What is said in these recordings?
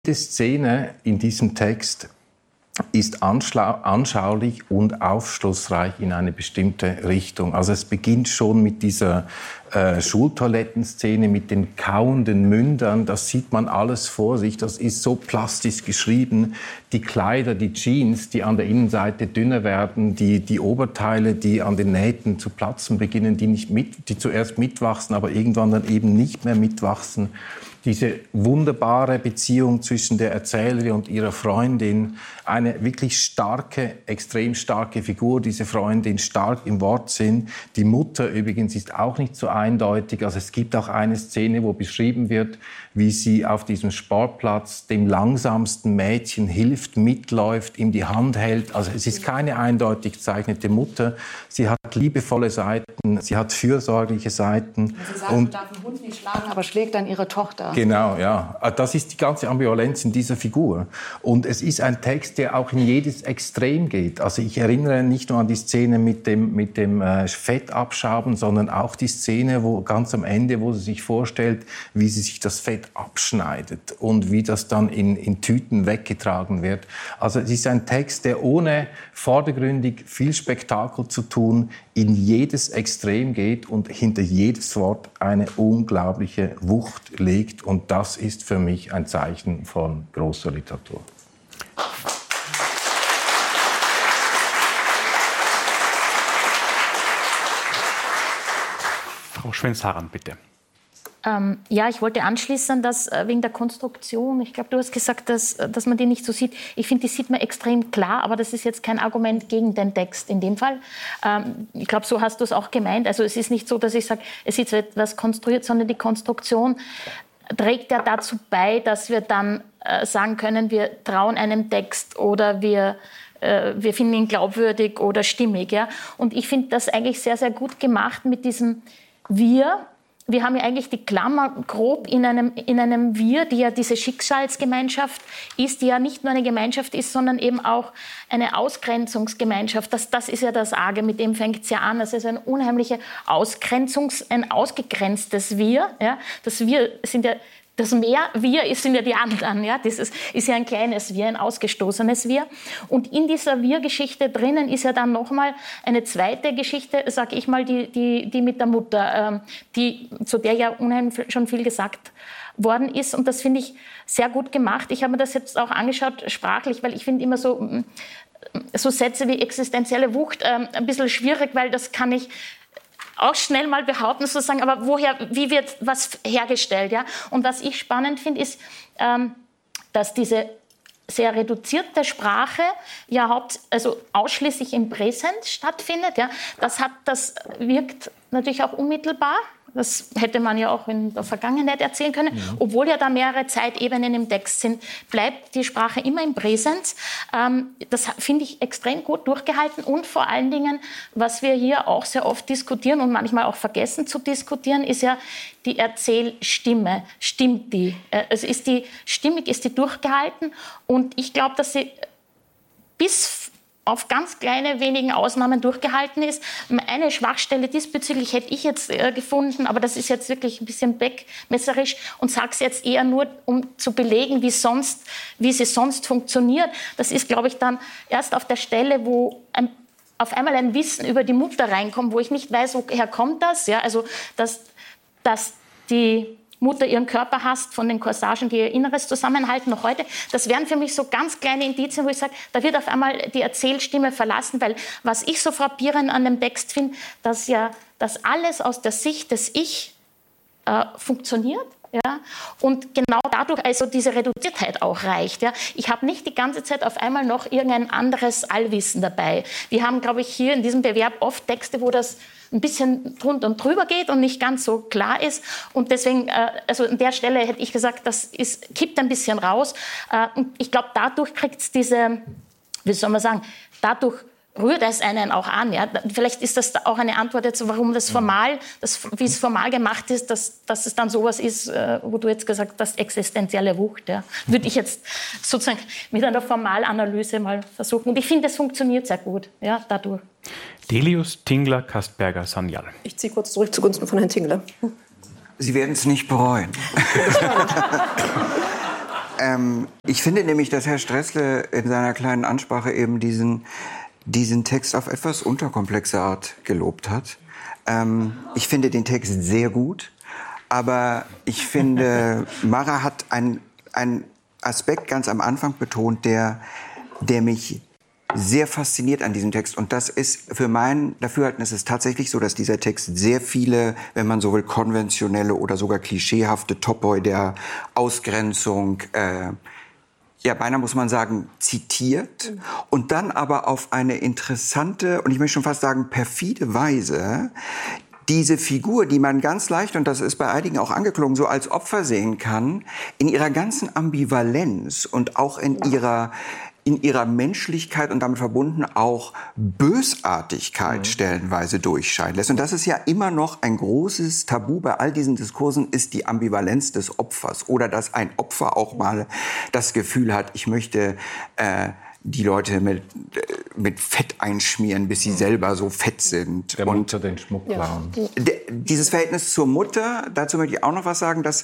Jede Szene in diesem Text ist anschaulich und aufschlussreich in eine bestimmte Richtung. Also es beginnt schon mit dieser Schultoilettenszene, mit den kauenden Mündern. Das sieht man alles vor sich. Das ist so plastisch geschrieben. Die Kleider, die Jeans, die an der Innenseite dünner werden, die Oberteile, die an den Nähten zu platzen beginnen, die zuerst mitwachsen, aber irgendwann dann eben nicht mehr mitwachsen. Diese wunderbare Beziehung zwischen der Erzählerin und ihrer Freundin, eine wirklich starke, extrem starke Figur, diese Freundin, stark im Wortsinn. Die Mutter übrigens ist auch nicht so eindeutig. Also es gibt auch eine Szene, wo beschrieben wird, wie sie auf diesem Sportplatz dem langsamsten Mädchen hilft, mitläuft, ihm die Hand hält. Also es ist keine eindeutig gezeichnete Mutter. Sie hat liebevolle Seiten, sie hat fürsorgliche Seiten. Sie sagt, man darf den Hund nicht schlagen, aber schlägt dann ihre Tochter. Genau, ja. Das ist die ganze Ambivalenz in dieser Figur. Und es ist ein Text, der auch in jedes Extrem geht. Also ich erinnere nicht nur an die Szene mit dem Fett abschaben, sondern auch die Szene, wo ganz am Ende, wo sie sich vorstellt, wie sie sich das Fett abschneidet und wie das dann in Tüten weggetragen wird. Also es ist ein Text, der ohne vordergründig viel Spektakel zu tun in jedes Extrem geht und hinter jedes Wort eine unglaubliche Wucht legt. Und das ist für mich ein Zeichen von großer Literatur. Frau Schwenz-Harand, bitte. Ja, ich wollte anschließen, dass wegen der Konstruktion, ich glaube, du hast gesagt, dass man die nicht so sieht. Ich finde, die sieht man extrem klar, aber das ist jetzt kein Argument gegen den Text in dem Fall. Ich glaube, so hast du es auch gemeint. Also es ist nicht so, dass ich sage, es ist etwas konstruiert, sondern die Konstruktion trägt ja dazu bei, dass wir dann sagen können, wir trauen einem Text oder wir finden ihn glaubwürdig oder stimmig. Ja? Und ich finde das eigentlich sehr, sehr gut gemacht mit diesem Wir. Wir haben ja eigentlich die Klammer grob in einem Wir, die ja diese Schicksalsgemeinschaft ist, die ja nicht nur eine Gemeinschaft ist, sondern eben auch eine Ausgrenzungsgemeinschaft. Das ist ja das Arge, mit dem fängt es ja an. Das ist eine unheimliche ein ausgegrenztes Wir. Ja? Das Wir sind ja das Mehr, wir sind ja die anderen. Ja? Das ist ja ein kleines Wir, ein ausgestoßenes Wir. Und in dieser Wir-Geschichte drinnen ist ja dann nochmal eine zweite Geschichte, sage ich mal, die mit der Mutter, zu der ja unheimlich schon viel gesagt worden ist. Und das finde ich sehr gut gemacht. Ich habe mir das jetzt auch angeschaut, sprachlich, weil ich finde immer so Sätze wie existenzielle Wucht ein bisschen schwierig, weil das kann ich auch schnell mal behaupten, sozusagen, aber wie wird was hergestellt? Ja? Und was ich spannend finde, ist, dass diese sehr reduzierte Sprache ja ausschließlich im Präsens stattfindet. Ja? Das wirkt natürlich auch unmittelbar. Das hätte man ja auch in der Vergangenheit erzählen können. Ja. Obwohl ja da mehrere Zeitebenen im Text sind, bleibt die Sprache immer im Präsens. Das finde ich extrem gut durchgehalten. Und vor allen Dingen, was wir hier auch sehr oft diskutieren und manchmal auch vergessen zu diskutieren, ist ja die Erzählstimme. Stimmt die? Also ist die durchgehalten? Und ich glaube, dass sie bis auf ganz kleine, wenigen Ausnahmen durchgehalten ist. Eine Schwachstelle diesbezüglich hätte ich jetzt gefunden, aber das ist jetzt wirklich ein bisschen backmesserisch und sage es jetzt eher nur, um zu belegen, wie sie sonst funktioniert. Das ist, glaube ich, dann erst auf der Stelle, wo auf einmal ein Wissen über die Mutter reinkommt, wo ich nicht weiß, woher kommt das. Ja? Also, dass die Mutter ihren Körper hasst, von den Corsagen, die ihr Inneres zusammenhalten, noch heute. Das wären für mich so ganz kleine Indizien, wo ich sage, da wird auf einmal die Erzählstimme verlassen, weil was ich so frappierend an dem Text finde, dass ja das alles aus der Sicht des Ich funktioniert. Ja? Und genau dadurch also diese Reduziertheit auch reicht. Ja? Ich habe nicht die ganze Zeit auf einmal noch irgendein anderes Allwissen dabei. Wir haben, glaube ich, hier in diesem Bewerb oft Texte, wo das ein bisschen drunter und drüber geht und nicht ganz so klar ist. Und deswegen, also an der Stelle hätte ich gesagt, kippt ein bisschen raus. Und ich glaube, dadurch kriegt es dadurch rührt es einen auch an. Ja? Vielleicht ist das auch eine Antwort jetzt, warum wie es formal gemacht ist, dass es dann sowas ist, wo du jetzt gesagt hast, existenzielle Wucht. Ja? Würde ich jetzt sozusagen mit einer Formalanalyse mal versuchen. Und ich finde, es funktioniert sehr gut, ja, dadurch. Delius, Tingler, Kastberger, Sanyal. Ich ziehe kurz zurück zugunsten von Herrn Tingler. Sie werden es nicht bereuen. Ich finde nämlich, dass Herr Stressle in seiner kleinen Ansprache eben diesen Text auf etwas unterkomplexe Art gelobt hat. Ich finde den Text sehr gut, aber ich finde, Mara hat einen Aspekt ganz am Anfang betont, der mich sehr fasziniert an diesem Text. Und das ist für mein Dafürhalten ist es tatsächlich so, dass dieser Text sehr viele, wenn man so will, konventionelle oder sogar klischeehafte Topoi der Ausgrenzung, beinahe muss man sagen, zitiert. Und dann aber auf eine interessante und ich möchte schon fast sagen perfide Weise diese Figur, die man ganz leicht, und das ist bei einigen auch angeklungen, so als Opfer sehen kann, in ihrer ganzen Ambivalenz und auch in ihrer Menschlichkeit und damit verbunden auch Bösartigkeit stellenweise durchscheinen lässt. Und das ist ja immer noch ein großes Tabu bei all diesen Diskursen, ist die Ambivalenz des Opfers. Oder dass ein Opfer auch mal das Gefühl hat, ich möchte die Leute mit Fett einschmieren, bis sie selber so fett sind. Der Mutter den Schmuck klauen. Dieses Verhältnis zur Mutter, dazu möchte ich auch noch was sagen, dass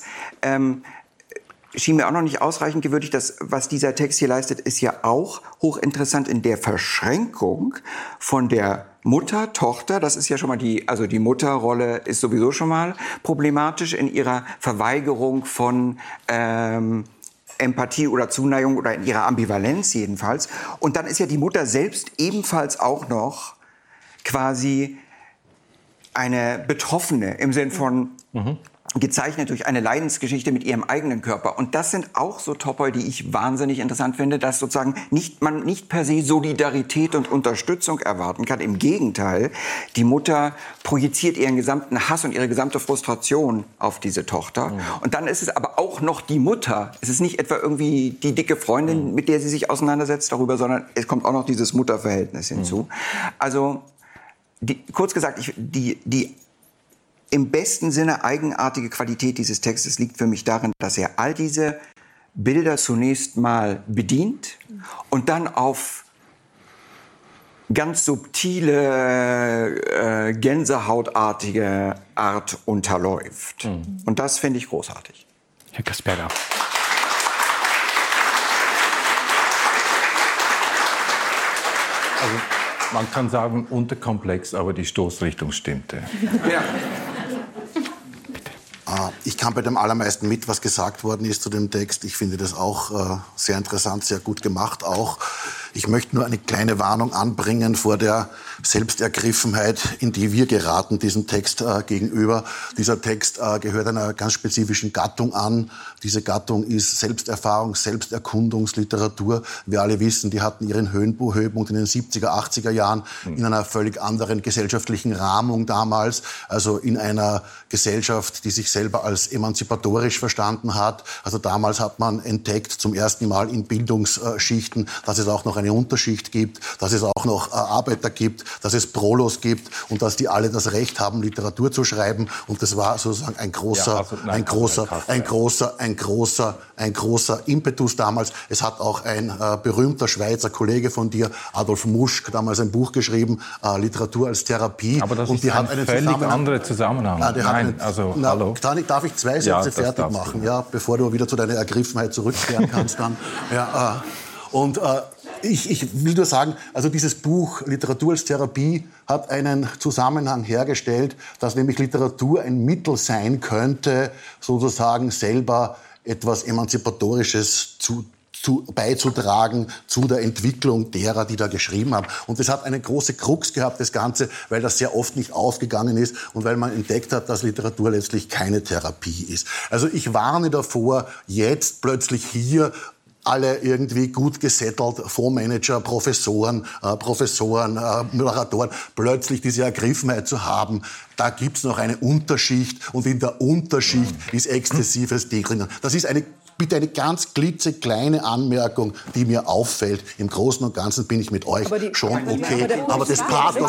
schien mir auch noch nicht ausreichend gewürdigt. Das, was dieser Text hier leistet, ist ja auch hochinteressant in der Verschränkung von der Mutter, Tochter. Das ist ja schon mal die Mutterrolle ist sowieso schon mal problematisch in ihrer Verweigerung von Empathie oder Zuneigung oder in ihrer Ambivalenz jedenfalls. Und dann ist ja die Mutter selbst ebenfalls auch noch quasi eine Betroffene im Sinn von gezeichnet durch eine Leidensgeschichte mit ihrem eigenen Körper. Und das sind auch so Topoi, die ich wahnsinnig interessant finde, dass sozusagen man nicht per se Solidarität und Unterstützung erwarten kann. Im Gegenteil, die Mutter projiziert ihren gesamten Hass und ihre gesamte Frustration auf diese Tochter. Und dann ist es aber auch noch die Mutter. Es ist nicht etwa irgendwie die dicke Freundin, mit der sie sich auseinandersetzt darüber, sondern es kommt auch noch dieses Mutterverhältnis hinzu. Also, kurz gesagt, die im besten Sinne eigenartige Qualität dieses Textes liegt für mich darin, dass er all diese Bilder zunächst mal bedient und dann auf ganz subtile, gänsehautartige Art unterläuft. Und das finde ich großartig. Herr Kasperger. Also man kann sagen, unterkomplex, aber die Stoßrichtung stimmte. Ja. Ich kann bei dem allermeisten mit, was gesagt worden ist zu dem Text. Ich finde das auch sehr interessant, sehr gut gemacht auch. Ich möchte nur eine kleine Warnung anbringen vor der Selbstergriffenheit, in die wir geraten, diesem Text gegenüber. Dieser Text gehört einer ganz spezifischen Gattung an. Diese Gattung ist Selbsterfahrung, Selbsterkundungsliteratur. Wir alle wissen, die hatten ihren Höhepunkt in den 70er, 80er Jahren in einer völlig anderen gesellschaftlichen Rahmung damals. Also in einer Gesellschaft, die sich selber als emanzipatorisch verstanden hat. Also damals hat man entdeckt, zum ersten Mal in Bildungsschichten, dass es auch noch eine Unterschicht gibt, dass es auch noch Arbeiter gibt, dass es Prolos gibt und dass die alle das Recht haben, Literatur zu schreiben. Und das war sozusagen ein großer Impetus damals. Es hat auch ein berühmter Schweizer Kollege von dir, Adolf Muschk, damals ein Buch geschrieben, Literatur als Therapie. Aber das und ist ein völlig anderer Zusammenhang. Hallo. Darf ich zwei Sätze fertig machen, bevor du wieder zu deiner Ergriffenheit zurückkehren kannst dann? Ich will nur sagen, also dieses Buch Literatur als Therapie hat einen Zusammenhang hergestellt, dass nämlich Literatur ein Mittel sein könnte, sozusagen selber etwas Emanzipatorisches beizutragen zu der Entwicklung derer, die da geschrieben haben. Und das hat eine große Krux gehabt, das Ganze, weil das sehr oft nicht aufgegangen ist und weil man entdeckt hat, dass Literatur letztlich keine Therapie ist. Also ich warne davor, jetzt plötzlich hier alle irgendwie gut gesettelt, Fondsmanager, Professoren, Moderatoren, plötzlich diese Ergriffenheit zu haben. Da gibt's noch eine Unterschicht und in der Unterschicht ist exzessives Ding. Das ist bitte eine ganz klitzekleine Anmerkung, die mir auffällt. Im Großen und Ganzen bin ich mit euch schon okay. Aber das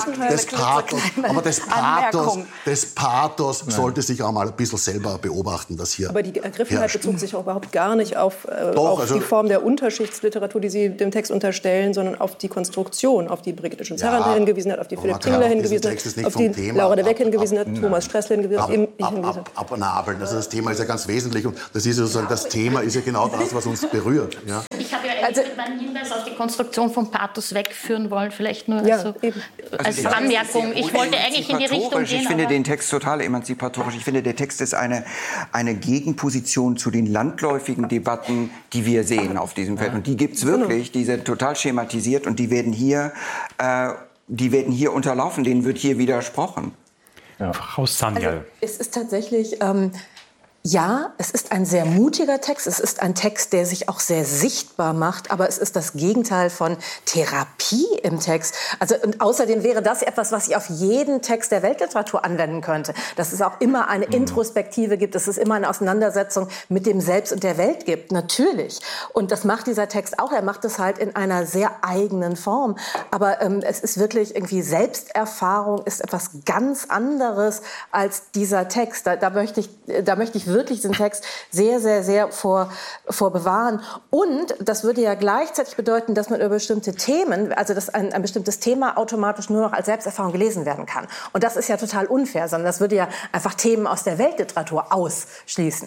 Pathos sollte sich auch mal ein bisschen selber beobachten, das hier. Aber die Ergriffenheit bezog sich auch überhaupt gar nicht auf die Form der Unterschichtsliteratur, die Sie dem Text unterstellen, sondern auf die Konstruktion, auf die Brigitte Schönz-Herrntal hingewiesen hat, auf die Philipp Tingler hingewiesen hat, auf die Laura de Weck hingewiesen hat, Thomas Stressle hingewiesen hat, abnabeln. Also das Thema ist ja ganz wesentlich und das ist sozusagen das Thema Thema ist ja genau das, was uns berührt. Ja. Ich habe ja mit meinem Hinweis auf die Konstruktion von Pathos wegführen wollen, vielleicht nur als Anmerkung. Ich wollte eigentlich in die Richtung gehen. Ich finde den Text total emanzipatorisch. Ich finde, der Text ist eine Gegenposition zu den landläufigen Debatten, die wir sehen auf diesem Feld. Und die gibt es wirklich, die sind total schematisiert und die werden hier unterlaufen, denen wird hier widersprochen. Ja. Frau Sanyal. Also, es ist tatsächlich... es ist ein sehr mutiger Text. Es ist ein Text, der sich auch sehr sichtbar macht. Aber es ist das Gegenteil von Therapie im Text. Also, und außerdem wäre das etwas, was ich auf jeden Text der Weltliteratur anwenden könnte. Dass es auch immer eine Introspektive gibt. Dass es immer eine Auseinandersetzung mit dem Selbst und der Welt gibt. Natürlich. Und das macht dieser Text auch. Er macht es halt in einer sehr eigenen Form. Aber es ist wirklich irgendwie Selbsterfahrung ist etwas ganz anderes als dieser Text. Da möchte ich wirklich diesen Text sehr, sehr, sehr vor bewahren. Und das würde ja gleichzeitig bedeuten, dass man über bestimmte Themen, also dass ein bestimmtes Thema automatisch nur noch als Selbsterfahrung gelesen werden kann. Und das ist ja total unfair, sondern das würde ja einfach Themen aus der Weltliteratur ausschließen.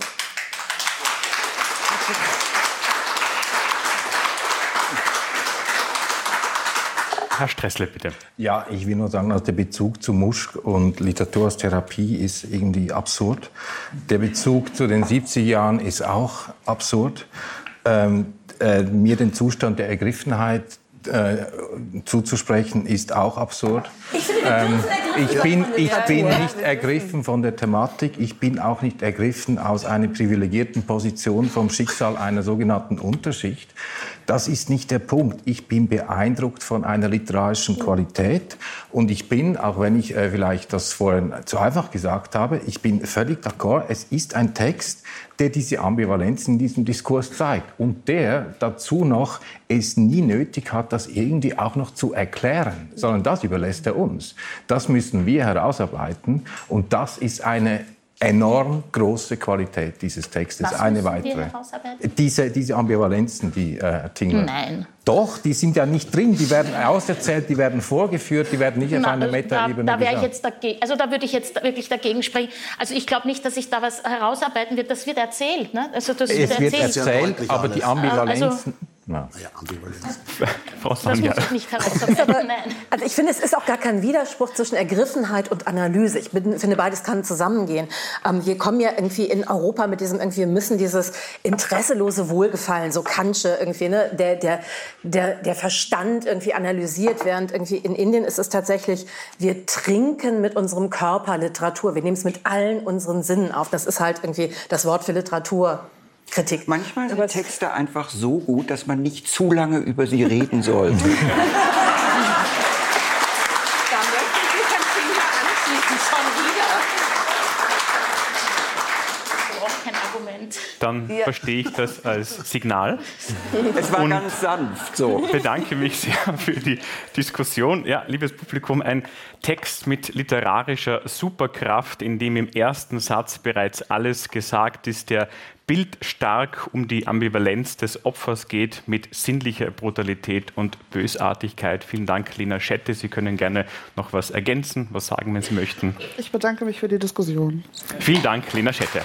Herr Stressle, bitte. Ja, ich will nur sagen, also der Bezug zu Muschk und Literatur als Therapie ist irgendwie absurd. Der Bezug zu den 70er Jahren ist auch absurd. Mir den Zustand der Ergriffenheit zuzusprechen, ist auch absurd. Ich bin nicht ergriffen von der Thematik. Ich bin auch nicht ergriffen aus einer privilegierten Position vom Schicksal einer sogenannten Unterschicht. Das ist nicht der Punkt. Ich bin beeindruckt von einer literarischen Qualität und ich bin, auch wenn ich vielleicht das vorhin zu einfach gesagt habe, ich bin völlig d'accord. Es ist ein Text, der diese Ambivalenz in diesem Diskurs zeigt und der dazu noch es nie nötig hat, das irgendwie auch noch zu erklären, sondern das überlässt er uns. Das müssen wir herausarbeiten und das ist eine enorm große Qualität dieses Textes. Was eine müssen wir weitere. herausarbeiten? Diese Ambivalenzen, die Tingler. Nein. Doch, die sind ja nicht drin. Die werden auserzählt, die werden vorgeführt, die werden nicht auf einer Metaebene da wäre ich jetzt dagegen, also da würde ich jetzt wirklich dagegen sprechen. Also ich glaube nicht, dass sich da was herausarbeiten wird. Das wird erzählt. Ne? Also das es wird erzählt, aber die Ambivalenzen... Frau Sanyal. Das muss ich nicht herausarbeiten. Also ich finde, es ist auch gar kein Widerspruch zwischen Ergriffenheit und Analyse. Ich finde, beides kann zusammengehen. Wir kommen ja irgendwie in Europa mit diesem wir müssen dieses interesselose Wohlgefallen, so Kantsche irgendwie, ne, der Verstand irgendwie analysiert, während irgendwie in Indien ist es tatsächlich, wir trinken mit unserem Körper Literatur, wir nehmen es mit allen unseren Sinnen auf. Das ist halt irgendwie das Wort für Literatur. Kritik. Manchmal sind Texte einfach so gut, dass man nicht zu lange über sie reden sollte. Da möchte ich mich an Tingler anschließen, schon wieder. Auch kein Argument. Dann verstehe ich das als Signal. Es war ganz sanft so. Ich bedanke mich sehr für die Diskussion. Ja, liebes Publikum, ein Text mit literarischer Superkraft, in dem im ersten Satz bereits alles gesagt ist, der bildstark um die Ambivalenz des Opfers geht, mit sinnlicher Brutalität und Bösartigkeit. Vielen Dank, Lena Schette. Sie können gerne noch was ergänzen, was sagen, wenn Sie möchten. Ich bedanke mich für die Diskussion. Vielen Dank, Lena Schette.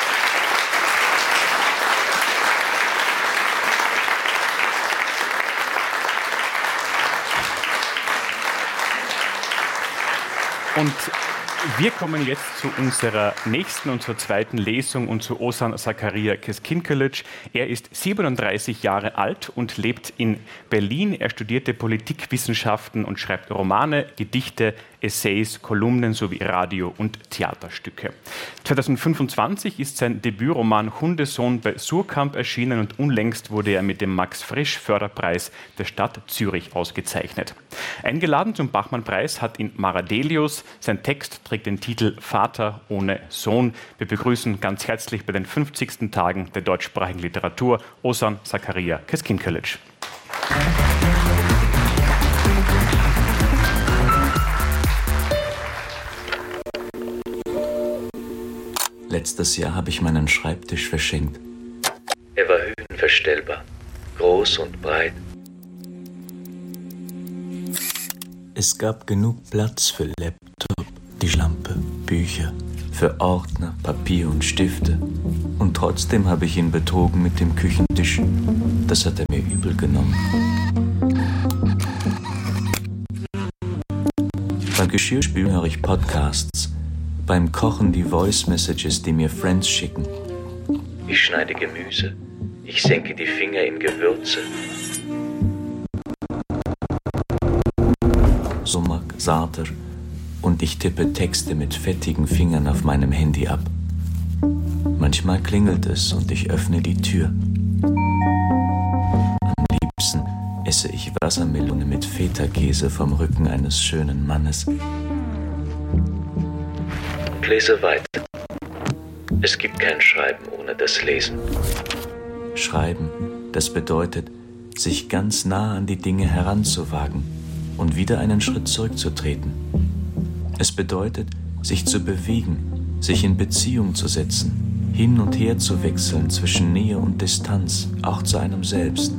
Und wir kommen jetzt zu unserer nächsten und zur zweiten Lesung und zu Ozan Zakaria Keskinkelic. Er ist 37 Jahre alt und lebt in Berlin. Er studierte Politikwissenschaften und schreibt Romane, Gedichte, Essays, Kolumnen sowie Radio- und Theaterstücke. 2025 ist sein Debütroman Hundesohn bei Suhrkamp erschienen und unlängst wurde er mit dem Max-Frisch-Förderpreis der Stadt Zürich ausgezeichnet. Eingeladen zum Bachmann-Preis hat ihn Mara Delius. Sein Text trägt den Titel Vater ohne Sohn. Wir begrüßen ganz herzlich bei den 50. Tagen der deutschsprachigen Literatur Ozan Zakaria Keskinkelic. Letztes Jahr habe ich meinen Schreibtisch verschenkt. Er war höhenverstellbar, groß und breit. Es gab genug Platz für Laptop, die Lampe, Bücher, für Ordner, Papier und Stifte. Und trotzdem habe ich ihn betrogen mit dem Küchentisch. Das hat er mir übel genommen. Beim Geschirrspülen höre ich Podcasts. Beim Kochen die Voice-Messages, die mir Friends schicken. Ich schneide Gemüse. Ich senke die Finger in Gewürze. Sumak, Sarter. Und ich tippe Texte mit fettigen Fingern auf meinem Handy ab. Manchmal klingelt es und ich öffne die Tür. Am liebsten esse ich Wassermelone mit Feta-Käse vom Rücken eines schönen Mannes. Und lese weiter. Es gibt kein Schreiben ohne das Lesen. Schreiben, das bedeutet, sich ganz nah an die Dinge heranzuwagen und wieder einen Schritt zurückzutreten. Es bedeutet, sich zu bewegen, sich in Beziehung zu setzen, hin und her zu wechseln zwischen Nähe und Distanz, auch zu einem selbst.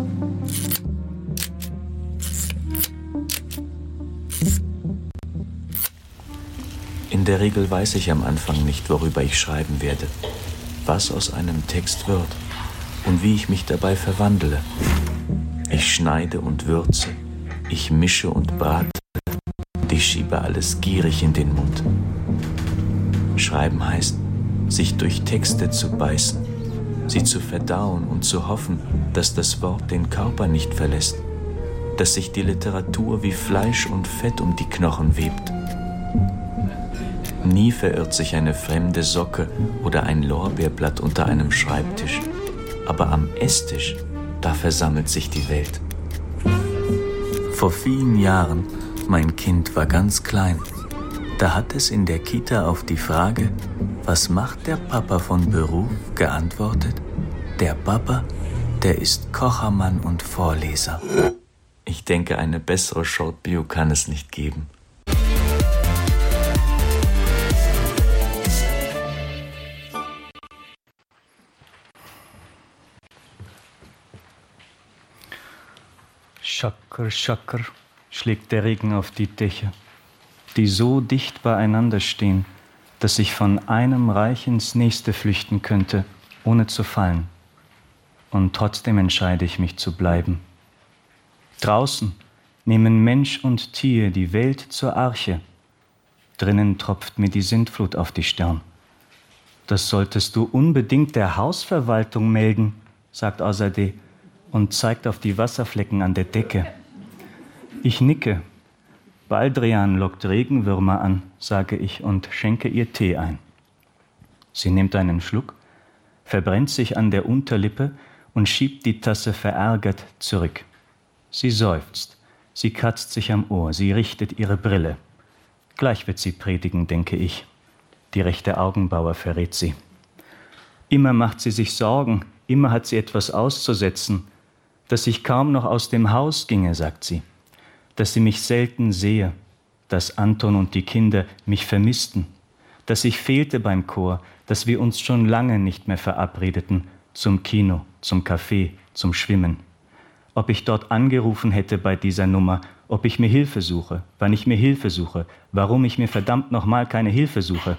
In der Regel weiß ich am Anfang nicht, worüber ich schreiben werde, was aus einem Text wird und wie ich mich dabei verwandle. Ich schneide und würze, ich mische und brate, und ich schiebe alles gierig in den Mund. Schreiben heißt, sich durch Texte zu beißen, sie zu verdauen und zu hoffen, dass das Wort den Körper nicht verlässt, dass sich die Literatur wie Fleisch und Fett um die Knochen webt. Nie verirrt sich eine fremde Socke oder ein Lorbeerblatt unter einem Schreibtisch. Aber am Esstisch, da versammelt sich die Welt. Vor vielen Jahren, mein Kind war ganz klein, da hat es in der Kita auf die Frage, was macht der Papa von Beruf, geantwortet, der Papa, der ist Kochermann und Vorleser. Ich denke, eine bessere Short Bio kann es nicht geben. Schacker, schacker, schlägt der Regen auf die Dächer, die so dicht beieinander stehen, dass ich von einem Reich ins nächste flüchten könnte, ohne zu fallen. Und trotzdem entscheide ich mich zu bleiben. Draußen nehmen Mensch und Tier die Welt zur Arche. Drinnen tropft mir die Sintflut auf die Stirn. Das solltest du unbedingt der Hausverwaltung melden, sagt Azadeh und zeigt auf die Wasserflecken an der Decke. Ich nicke. Baldrian lockt Regenwürmer an, sage ich und schenke ihr Tee ein. Sie nimmt einen Schluck, verbrennt sich an der Unterlippe und schiebt die Tasse verärgert zurück. Sie seufzt, sie kratzt sich am Ohr, sie richtet ihre Brille. Gleich wird sie predigen, denke ich. Die rechte Augenbraue verrät sie. Immer macht sie sich Sorgen, immer hat sie etwas auszusetzen. Dass ich kaum noch aus dem Haus ginge, sagt sie. Dass sie mich selten sehe, dass Anton und die Kinder mich vermissten. Dass ich fehlte beim Chor, dass wir uns schon lange nicht mehr verabredeten, zum Kino, zum Café, zum Schwimmen. Ob ich dort angerufen hätte bei dieser Nummer, ob ich mir Hilfe suche, wann ich mir Hilfe suche, warum ich mir verdammt nochmal keine Hilfe suche.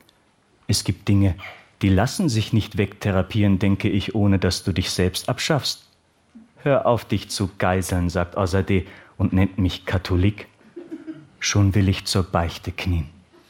Es gibt Dinge, die lassen sich nicht wegtherapieren, denke ich, ohne dass du dich selbst abschaffst. Hör auf, dich zu geiseln, sagt Azadeh und nennt mich Katholik. Schon will ich zur Beichte knien.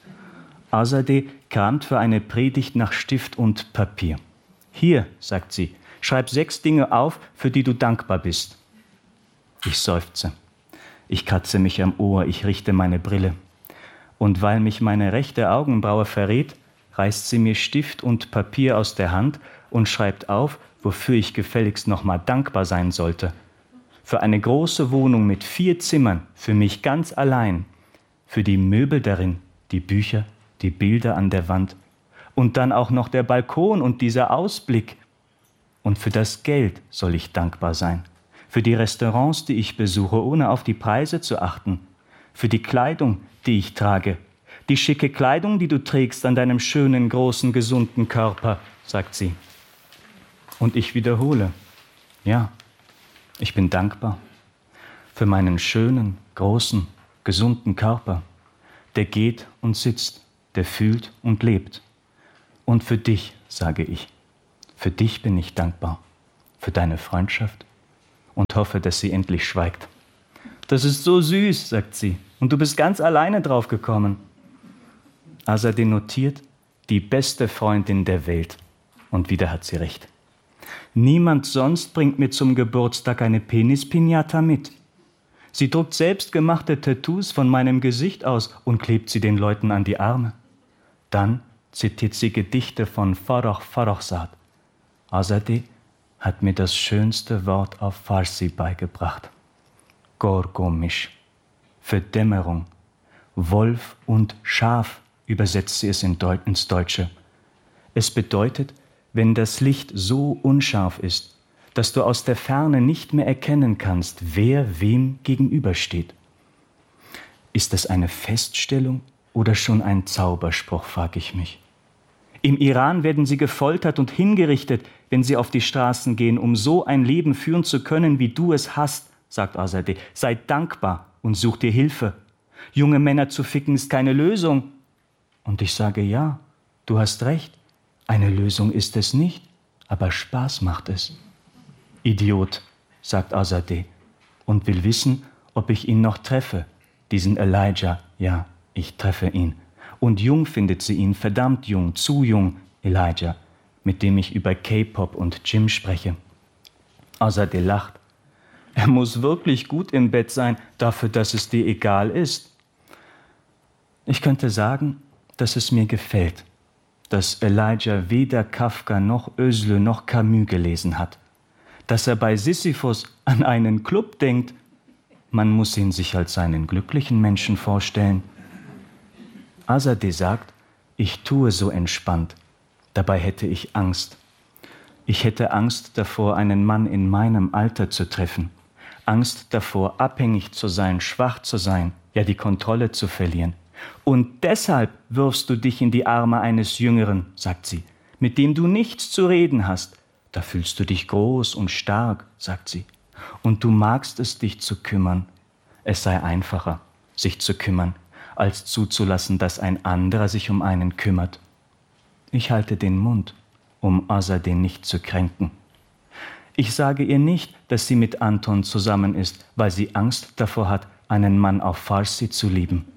Azadeh kramt für eine Predigt nach Stift und Papier. Hier, sagt sie, schreib 6 Dinge auf, für die du dankbar bist. Ich seufze. Ich kratze mich am Ohr, ich richte meine Brille. Und weil mich meine rechte Augenbraue verrät, reißt sie mir Stift und Papier aus der Hand und schreibt auf, wofür ich gefälligst nochmal dankbar sein sollte. Für eine große Wohnung mit 4 Zimmern, für mich ganz allein, für die Möbel darin, die Bücher, die Bilder an der Wand und dann auch noch der Balkon und dieser Ausblick. Und für das Geld soll ich dankbar sein, für die Restaurants, die ich besuche, ohne auf die Preise zu achten, für die Kleidung, die ich trage, die schicke Kleidung, die du trägst an deinem schönen, großen, gesunden Körper, sagt sie. Und ich wiederhole, ja, ich bin dankbar für meinen schönen, großen, gesunden Körper, der geht und sitzt, der fühlt und lebt, Und für dich, sage ich, für dich bin ich dankbar, für deine Freundschaft und hoffe, dass sie endlich schweigt. Das ist so süß, sagt sie, und du bist ganz alleine drauf gekommen. Azadeh notiert, die beste Freundin der Welt. Und wieder hat sie recht. Niemand sonst bringt mir zum Geburtstag eine Penis-Pinata mit. Sie druckt selbstgemachte Tattoos von meinem Gesicht aus und klebt sie den Leuten an die Arme. Dann zitiert sie Gedichte von Farrokh Farrokhzad. Azadeh hat mir das schönste Wort auf Farsi beigebracht. Gorgomisch, für Dämmerung. Wolf und Schaf übersetzt sie es ins Deutsche. Es bedeutet, wenn das Licht so unscharf ist, dass du aus der Ferne nicht mehr erkennen kannst, wer wem gegenübersteht. Ist das eine Feststellung oder schon ein Zauberspruch, frage ich mich. Im Iran werden sie gefoltert und hingerichtet, wenn sie auf die Straßen gehen, um so ein Leben führen zu können, wie du es hast, sagt Azadeh. Sei dankbar und such dir Hilfe. Junge Männer zu ficken ist keine Lösung. Und ich sage, ja, du hast recht. Eine Lösung ist es nicht, aber Spaß macht es. Idiot, sagt Azadeh und will wissen, ob ich ihn noch treffe. Diesen Elijah, ja, ich treffe ihn. Und jung findet sie ihn, verdammt jung, zu jung, Elijah, mit dem ich über K-Pop und Gym spreche. Azadeh lacht. Er muss wirklich gut im Bett sein, dafür, dass es dir egal ist. Ich könnte sagen, dass es mir gefällt, dass Elijah weder Kafka noch Özlü noch Camus gelesen hat. Dass er bei Sisyphus an einen Club denkt, man muss ihn sich als einen glücklichen Menschen vorstellen. Azadeh sagt, ich tue so entspannt, dabei hätte ich Angst. Ich hätte Angst davor, einen Mann in meinem Alter zu treffen. Angst davor, abhängig zu sein, schwach zu sein, ja die Kontrolle zu verlieren. Und deshalb wirfst du dich in die Arme eines Jüngeren, sagt sie, mit dem du nichts zu reden hast. Da fühlst du dich groß und stark, sagt sie. Und du magst es, dich zu kümmern. Es sei einfacher, sich zu kümmern, als zuzulassen, dass ein anderer sich um einen kümmert. Ich halte den Mund, um Azadeh nicht zu kränken. Ich sage ihr nicht, dass sie mit Anton zusammen ist, weil sie Angst davor hat, einen Mann auf Farsi zu lieben.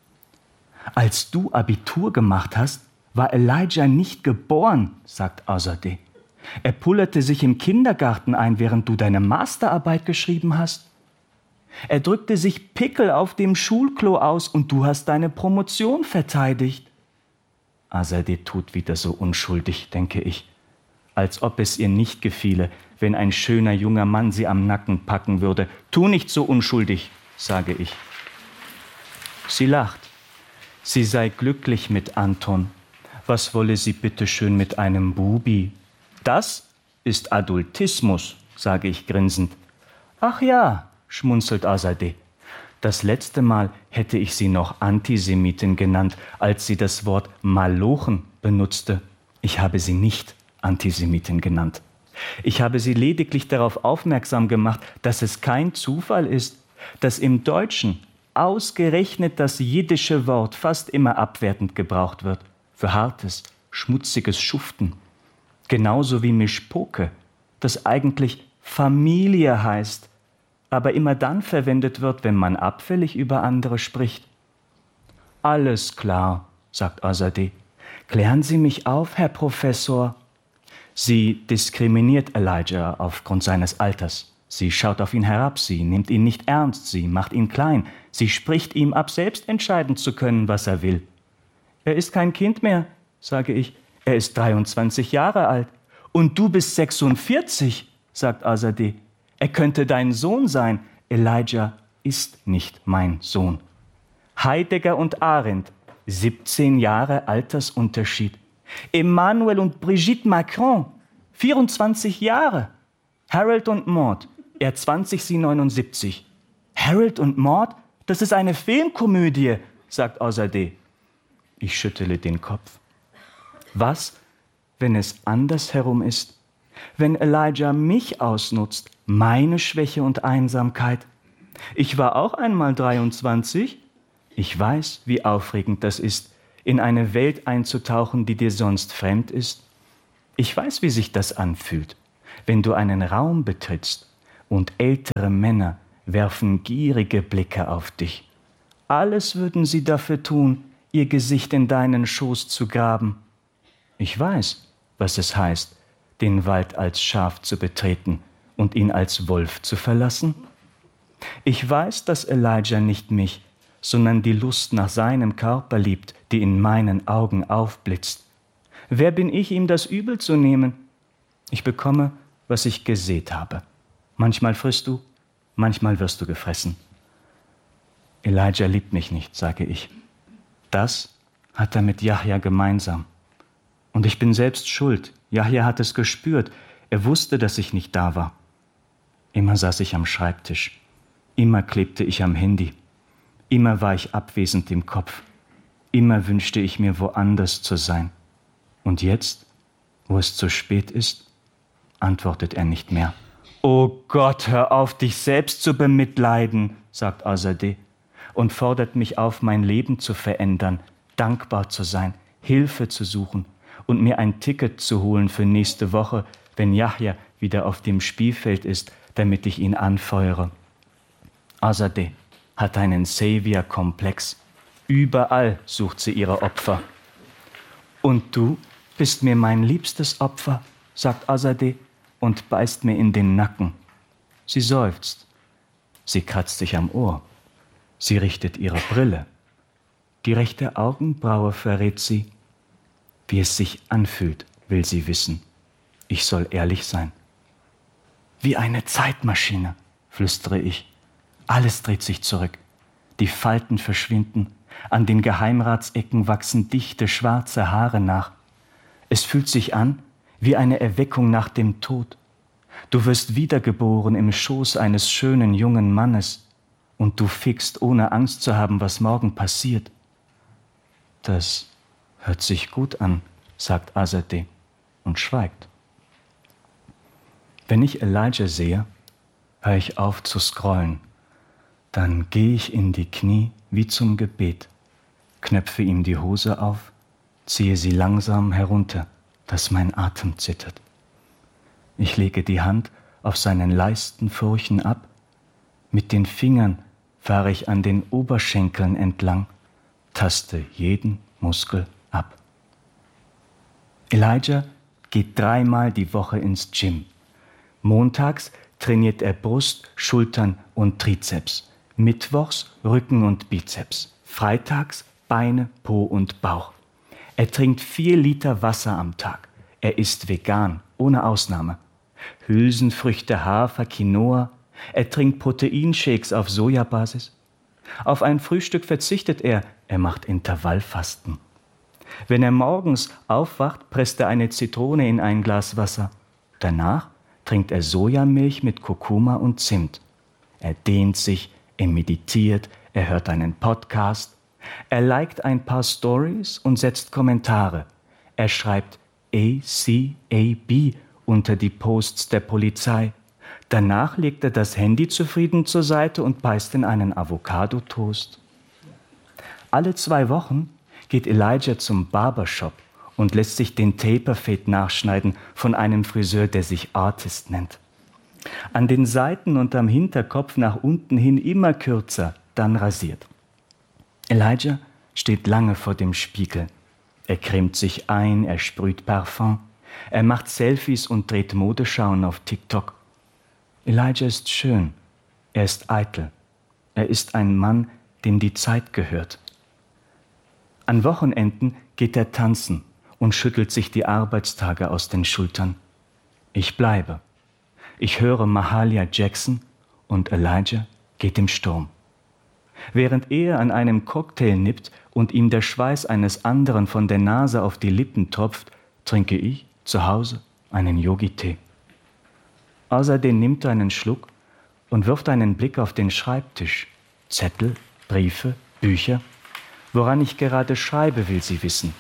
Als du Abitur gemacht hast, war Elijah nicht geboren, sagt Azadeh. Er pullerte sich im Kindergarten ein, während du deine Masterarbeit geschrieben hast. Er drückte sich Pickel auf dem Schulklo aus und du hast deine Promotion verteidigt. Azadeh tut wieder so unschuldig, denke ich, als ob es ihr nicht gefiele, wenn ein schöner junger Mann sie am Nacken packen würde. Tu nicht so unschuldig, sage ich. Sie lacht. Sie sei glücklich mit Anton. Was wolle sie bitteschön mit einem Bubi? Das ist Adultismus, sage ich grinsend. Ach ja, schmunzelt Azadeh. Das letzte Mal hätte ich sie noch Antisemitin genannt, als sie das Wort Malochen benutzte. Ich habe sie nicht Antisemitin genannt. Ich habe sie lediglich darauf aufmerksam gemacht, dass es kein Zufall ist, dass im Deutschen ausgerechnet das jiddische Wort fast immer abwertend gebraucht wird, für hartes, schmutziges Schuften. Genauso wie Mischpoke, das eigentlich Familie heißt, aber immer dann verwendet wird, wenn man abfällig über andere spricht. Alles klar, sagt Azadeh. Klären Sie mich auf, Herr Professor. Sie diskriminiert Elijah aufgrund seines Alters. Sie schaut auf ihn herab, sie nimmt ihn nicht ernst, sie macht ihn klein. Sie spricht ihm ab, selbst entscheiden zu können, was er will. Er ist kein Kind mehr, sage ich. Er ist 23 Jahre alt. Und du bist 46, sagt Azadeh. Er könnte dein Sohn sein. Elijah ist nicht mein Sohn. Heidegger und Arendt, 17 Jahre Altersunterschied. Emmanuel und Brigitte Macron, 24 Jahre. Harold und Maude, er 20, sie 79. Harold und Maude? Das ist eine Filmkomödie, sagt Azadeh. Ich schüttele den Kopf. Was, wenn es andersherum ist? Wenn Elijah mich ausnutzt, meine Schwäche und Einsamkeit? Ich war auch einmal 23. Ich weiß, wie aufregend das ist, in eine Welt einzutauchen, die dir sonst fremd ist? Ich weiß, wie sich das anfühlt, wenn du einen Raum betrittst und ältere Männer werfen gierige Blicke auf dich. Alles würden sie dafür tun, ihr Gesicht in deinen Schoß zu graben. Ich weiß, was es heißt, den Wald als Schaf zu betreten und ihn als Wolf zu verlassen. Ich weiß, dass Elijah nicht mich, sondern die Lust nach seinem Körper liebt, die in meinen Augen aufblitzt. Wer bin ich, ihm das übel zu nehmen? Ich bekomme, was ich gesät habe. Manchmal frisst du, manchmal wirst du gefressen. Elijah liebt mich nicht, sage ich. Das hat er mit Jahja gemeinsam. Und ich bin selbst schuld. Jahja hat es gespürt. Er wusste, dass ich nicht da war. Immer saß ich am Schreibtisch. Immer klebte ich am Handy. Immer war ich abwesend im Kopf. Immer wünschte ich mir, woanders zu sein. Und jetzt, wo es zu spät ist, antwortet er nicht mehr. »Oh Gott, hör auf, dich selbst zu bemitleiden«, sagt Azadeh und fordert mich auf, mein Leben zu verändern, dankbar zu sein, Hilfe zu suchen und mir ein Ticket zu holen für nächste Woche, wenn Jahja wieder auf dem Spielfeld ist, damit ich ihn anfeuere. Azadeh hat einen Savior-Komplex. Überall sucht sie ihre Opfer. »Und du bist mir mein liebstes Opfer«, sagt Azadeh und beißt mir in den Nacken. Sie seufzt. Sie kratzt sich am Ohr. Sie richtet ihre Brille. Die rechte Augenbraue verrät sie. Wie es sich anfühlt, will sie wissen. Ich soll ehrlich sein. Wie eine Zeitmaschine, flüstere ich. Alles dreht sich zurück. Die Falten verschwinden. An den Geheimratsecken wachsen dichte, schwarze Haare nach. Es fühlt sich an wie eine Erweckung nach dem Tod. Du wirst wiedergeboren im Schoß eines schönen jungen Mannes und du fickst, ohne Angst zu haben, was morgen passiert. Das hört sich gut an, sagt Azadeh und schweigt. Wenn ich Elijah sehe, höre ich auf zu scrollen. Dann gehe ich in die Knie wie zum Gebet, knöpfe ihm die Hose auf, ziehe sie langsam herunter, dass mein Atem zittert. Ich lege die Hand auf seinen Leistenfurchen ab, mit den Fingern fahre ich an den Oberschenkeln entlang, taste jeden Muskel ab. Elijah geht 3-mal die Woche ins Gym. Montags trainiert er Brust, Schultern und Trizeps. Mittwochs Rücken und Bizeps. Freitags Beine, Po und Bauch. Er trinkt 4 Liter Wasser am Tag. Er ist vegan, ohne Ausnahme. Hülsenfrüchte, Hafer, Quinoa. Er trinkt Proteinshakes auf Sojabasis. Auf ein Frühstück verzichtet er. Er macht Intervallfasten. Wenn er morgens aufwacht, presst er eine Zitrone in ein Glas Wasser. Danach trinkt er Sojamilch mit Kurkuma und Zimt. Er dehnt sich, er meditiert, er hört einen Podcast. Er liked ein paar Stories und setzt Kommentare. Er schreibt ACAB unter die Posts der Polizei. Danach legt er das Handy zufrieden zur Seite und beißt in einen Avocado-Toast. Alle 2 Wochen geht Elijah zum Barbershop und lässt sich den Taper-Fade nachschneiden von einem Friseur, der sich Artist nennt. An den Seiten und am Hinterkopf nach unten hin immer kürzer, dann rasiert. Elijah steht lange vor dem Spiegel. Er cremt sich ein, er sprüht Parfum, er macht Selfies und dreht Modeschauen auf TikTok. Elijah ist schön, er ist eitel, er ist ein Mann, dem die Zeit gehört. An Wochenenden geht er tanzen und schüttelt sich die Arbeitstage aus den Schultern. Ich bleibe. Ich höre Mahalia Jackson und Elijah geht im Sturm. Während er an einem Cocktail nippt und ihm der Schweiß eines anderen von der Nase auf die Lippen tropft, trinke ich zu Hause einen Yogi-Tee. Außerdem nimmt er einen Schluck und wirft einen Blick auf den Schreibtisch. Zettel, Briefe, Bücher. Woran ich gerade schreibe, will sie wissen.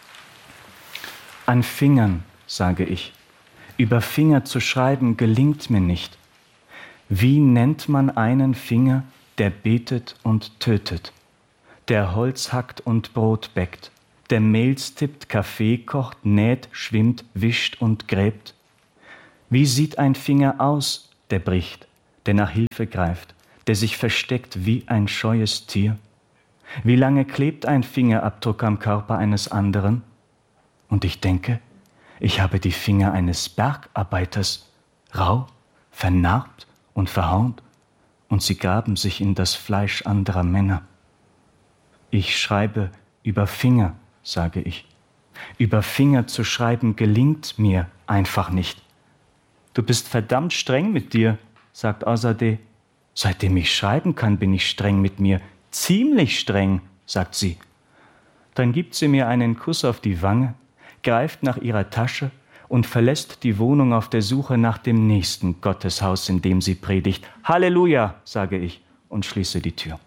An Fingern, sage ich. Über Finger zu schreiben gelingt mir nicht. Wie nennt man einen Finger, der betet und tötet, der Holz hackt und Brot bäckt, der Mails tippt, Kaffee kocht, näht, schwimmt, wischt und gräbt? Wie sieht ein Finger aus, der bricht, der nach Hilfe greift, der sich versteckt wie ein scheues Tier? Wie lange klebt ein Fingerabdruck am Körper eines anderen? Und ich denke, ich habe die Finger eines Bergarbeiters, rau, vernarbt und verhaunt, und sie graben sich in das Fleisch anderer Männer. Ich schreibe über Finger, sage ich. Über Finger zu schreiben gelingt mir einfach nicht. Du bist verdammt streng mit dir, sagt Azadeh. Seitdem ich schreiben kann, bin ich streng mit mir. Ziemlich streng, sagt sie. Dann gibt sie mir einen Kuss auf die Wange, greift nach ihrer Tasche und verlässt die Wohnung auf der Suche nach dem nächsten Gotteshaus, in dem sie predigt. Halleluja, sage ich und schließe die Tür.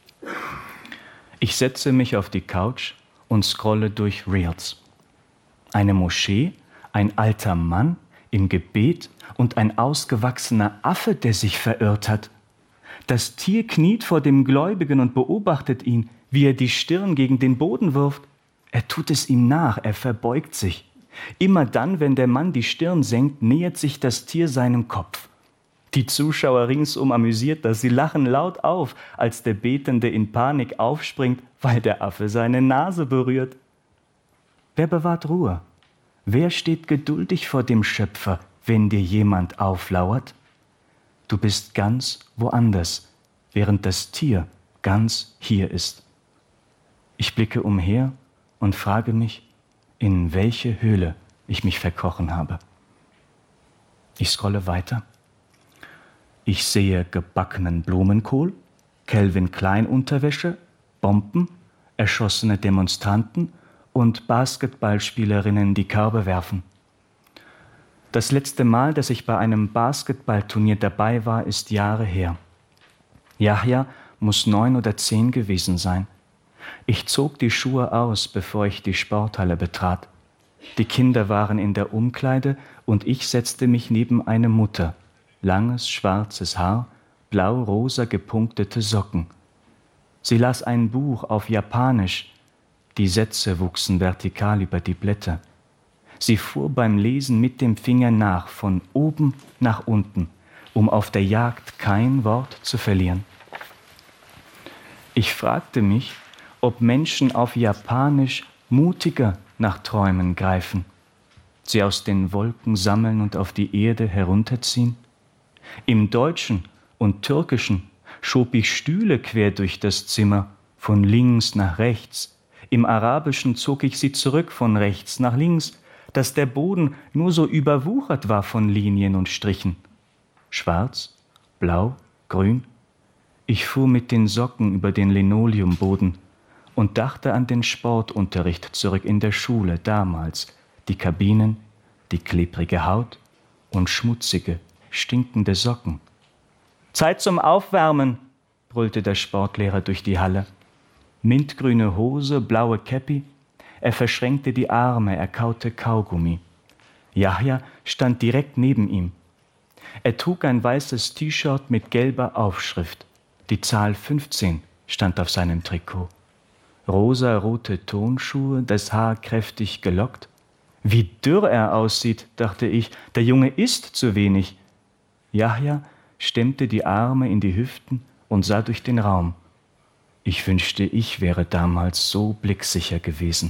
Ich setze mich auf die Couch und scrolle durch Reels. Eine Moschee, ein alter Mann im Gebet und ein ausgewachsener Affe, der sich verirrt hat. Das Tier kniet vor dem Gläubigen und beobachtet ihn, wie er die Stirn gegen den Boden wirft. Er tut es ihm nach, er verbeugt sich. Immer dann, wenn der Mann die Stirn senkt, nähert sich das Tier seinem Kopf. Die Zuschauer ringsum amüsiert das, sie lachen laut auf, als der Betende in Panik aufspringt, weil der Affe seine Nase berührt. Wer bewahrt Ruhe? Wer steht geduldig vor dem Schöpfer, wenn dir jemand auflauert? Du bist ganz woanders, während das Tier ganz hier ist. Ich blicke umher und frage mich, in welche Höhle ich mich verkrochen habe. Ich scrolle weiter. Ich sehe gebackenen Blumenkohl, Calvin Klein Unterwäsche, Bomben, erschossene Demonstranten und Basketballspielerinnen, die Körbe werfen. Das letzte Mal, dass ich bei einem Basketballturnier dabei war, ist Jahre her. Yahya muss 9 oder 10 gewesen sein. Ich zog die Schuhe aus, bevor ich die Sporthalle betrat. Die Kinder waren in der Umkleide und ich setzte mich neben eine Mutter. Langes, schwarzes Haar, blau-rosa gepunktete Socken. Sie las ein Buch auf Japanisch. Die Sätze wuchsen vertikal über die Blätter. Sie fuhr beim Lesen mit dem Finger nach, von oben nach unten, um auf der Jagd kein Wort zu verlieren. Ich fragte mich, ob Menschen auf Japanisch mutiger nach Träumen greifen, sie aus den Wolken sammeln und auf die Erde herunterziehen. Im Deutschen und Türkischen schob ich Stühle quer durch das Zimmer, von links nach rechts. Im Arabischen zog ich sie zurück von rechts nach links, dass der Boden nur so überwuchert war von Linien und Strichen. Schwarz, blau, grün. Ich fuhr mit den Socken über den Linoleumboden und dachte an den Sportunterricht zurück in der Schule damals. Die Kabinen, die klebrige Haut und schmutzige, stinkende Socken. »Zeit zum Aufwärmen«, brüllte der Sportlehrer durch die Halle. Mintgrüne Hose, blaue Käppi. Er verschränkte die Arme, er kaute Kaugummi. Yahya stand direkt neben ihm. Er trug ein weißes T-Shirt mit gelber Aufschrift. Die Zahl 15 stand auf seinem Trikot. Rosarote Turnschuhe, das Haar kräftig gelockt. Wie dürr er aussieht, dachte ich, der Junge isst zu wenig. Yahya stemmte die Arme in die Hüften und sah durch den Raum. Ich wünschte, ich wäre damals so blicksicher gewesen.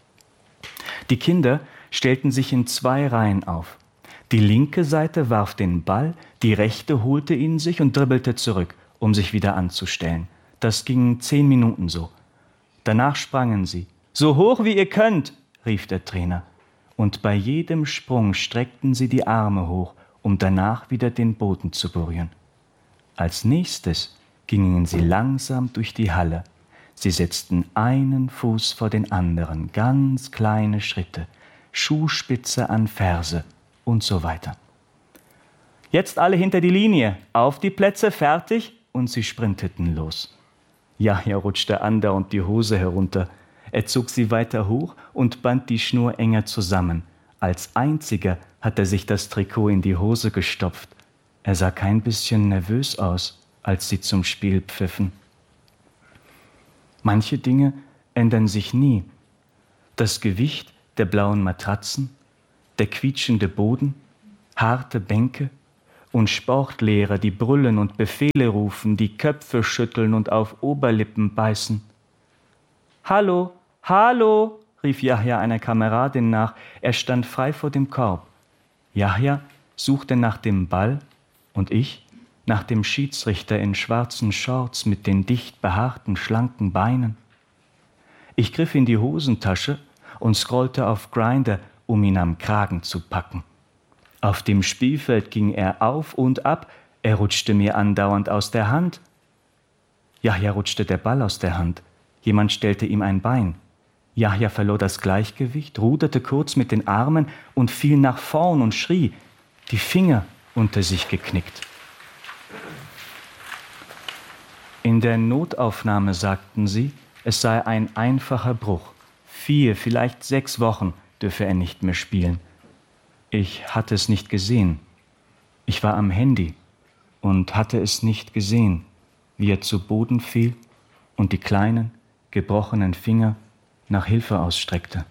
Die Kinder stellten sich in 2 Reihen auf. Die linke Seite warf den Ball, die rechte holte ihn sich und dribbelte zurück, um sich wieder anzustellen. Das ging 10 Minuten so. Danach sprangen sie. »So hoch wie ihr könnt«, rief der Trainer. Und bei jedem Sprung streckten sie die Arme hoch, um danach wieder den Boden zu berühren. Als nächstes gingen sie langsam durch die Halle. Sie setzten einen Fuß vor den anderen, ganz kleine Schritte, Schuhspitze an Ferse und so weiter. »Jetzt alle hinter die Linie, auf die Plätze, fertig«, und sie sprinteten los. Yahya rutschte andauernd die Hose herunter. Er zog sie weiter hoch und band die Schnur enger zusammen. Als einziger hat er sich das Trikot in die Hose gestopft. Er sah kein bisschen nervös aus, als sie zum Spiel pfiffen. Manche Dinge ändern sich nie. Das Gewicht der blauen Matratzen, der quietschende Boden, harte Bänke und Sportlehrer, die brüllen und Befehle rufen, die Köpfe schütteln und auf Oberlippen beißen. »Hallo, hallo«, rief Yahya einer Kameradin nach. Er stand frei vor dem Korb. Yahya suchte nach dem Ball und ich nach dem Schiedsrichter in schwarzen Shorts mit den dicht behaarten, schlanken Beinen. Ich griff in die Hosentasche und scrollte auf Grindr, um ihn am Kragen zu packen. Auf dem Spielfeld ging er auf und ab, er rutschte mir andauernd aus der Hand. Yahya rutschte der Ball aus der Hand. Jemand stellte ihm ein Bein. Yahya verlor das Gleichgewicht, ruderte kurz mit den Armen und fiel nach vorn und schrie, die Finger unter sich geknickt. In der Notaufnahme sagten sie, es sei ein einfacher Bruch. 4, vielleicht 6 Wochen dürfe er nicht mehr spielen. Ich hatte es nicht gesehen. Ich war am Handy und hatte es nicht gesehen, wie er zu Boden fiel und die kleinen, gebrochenen Finger nach Hilfe ausstreckte.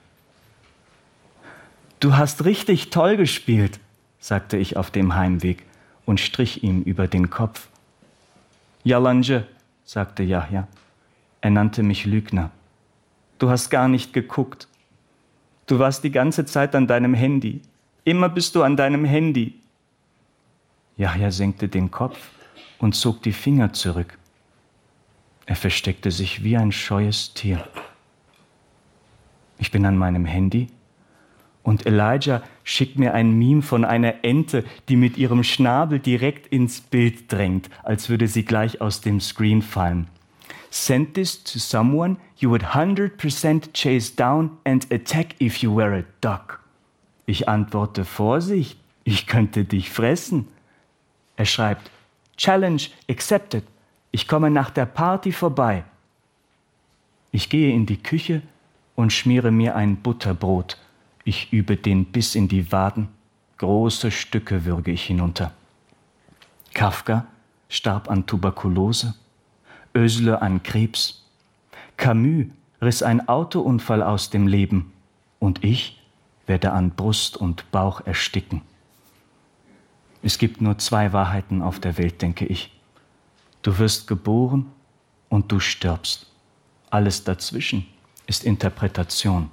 »Du hast richtig toll gespielt«, sagte ich auf dem Heimweg und strich ihm über den Kopf. »Yalancı«, sagte Yahya. Er nannte mich Lügner. »Du hast gar nicht geguckt. Du warst die ganze Zeit an deinem Handy. Immer bist du an deinem Handy.« Yahya senkte den Kopf und zog die Finger zurück. Er versteckte sich wie ein scheues Tier. Ich bin an meinem Handy und Elijah schickt mir ein Meme von einer Ente, die mit ihrem Schnabel direkt ins Bild drängt, als würde sie gleich aus dem Screen fallen. Send this to someone you would 100% chase down and attack if you were a duck. Ich antworte, Vorsicht, ich könnte dich fressen. Er schreibt, Challenge accepted. Ich komme nach der Party vorbei. Ich gehe in die Küche und schmiere mir ein Butterbrot. Ich übe den Biss in die Waden. Große Stücke würge ich hinunter. Kafka starb an Tuberkulose. Özlö an Krebs. Camus riss ein Autounfall aus dem Leben. Und ich werde an Brust und Bauch ersticken. Es gibt nur 2 Wahrheiten auf der Welt, denke ich. Du wirst geboren und du stirbst. Alles dazwischen ist Interpretation.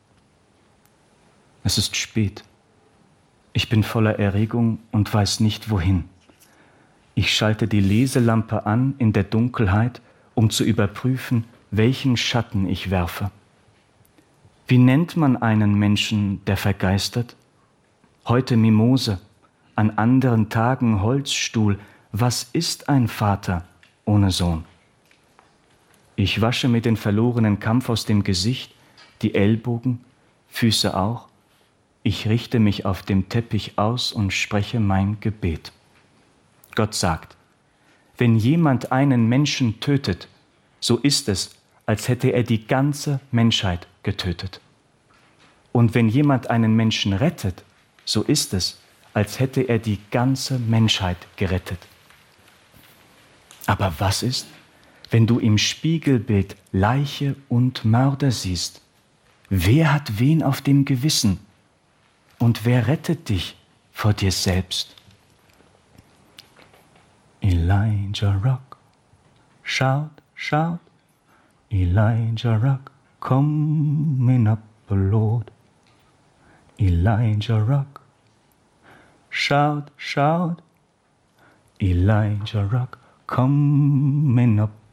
Es ist spät. Ich bin voller Erregung und weiß nicht wohin. Ich schalte die Leselampe an in der Dunkelheit, um zu überprüfen, welchen Schatten ich werfe. Wie nennt man einen Menschen, der vergeistert? Heute Mimose, an anderen Tagen Holzstuhl. Was ist ein Vater ohne Sohn? Ich wasche mir den verlorenen Kampf aus dem Gesicht, die Ellbogen, Füße auch. Ich richte mich auf dem Teppich aus und spreche mein Gebet. Gott sagt, wenn jemand einen Menschen tötet, so ist es, als hätte er die ganze Menschheit getötet. Und wenn jemand einen Menschen rettet, so ist es, als hätte er die ganze Menschheit gerettet. Aber was ist, wenn du im Spiegelbild Leiche und Mörder siehst? Wer hat wen auf dem Gewissen? Und wer rettet dich vor dir selbst? Elijah Rock, shout, shout, Elijah Rock, coming up, the Lord. Elijah Rock, shout, shout, Elijah Rock, coming up,